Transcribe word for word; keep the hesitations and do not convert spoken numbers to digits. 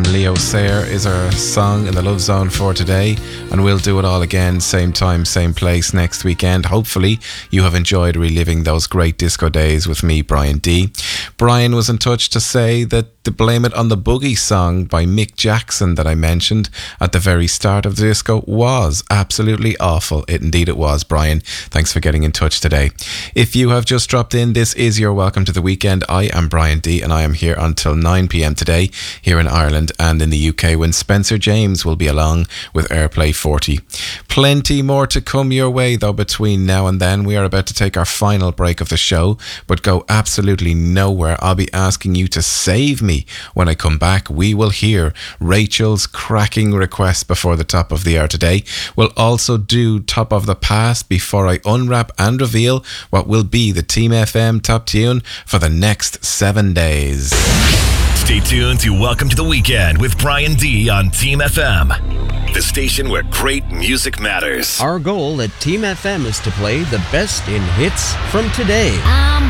Leo Sayer is our song in the Love Zone for today, and we'll do it all again, same time, same place next weekend. Hopefully you have enjoyed reliving those great disco days with me, Brian D. Brian was in touch to say that the Blame It on the Boogie song by Mick Jackson that I mentioned at the very start of the disco was absolutely awful. It indeed it was, Brian. Thanks for getting in touch today. If you have just dropped in, this is your welcome to the weekend. I am Brian D, and I am here until nine p.m. today here in Ireland and in the U K, when Spencer James will be along with Airplay forty. Plenty more to come your way though between now and then. We are about to take our final break of the show, but go absolutely nowhere. I'll be asking you to save me when I come back. We will hear Rachel's cracking request before the top of the hour today. We'll also do Top of the Past before I unwrap and reveal what will be the Team F M top tune for the next seven days. Stay tuned to Welcome to the Weekend with Brian D on Team F M, the station where great music matters. Our goal at Team F M is to play the best in hits from today. I'm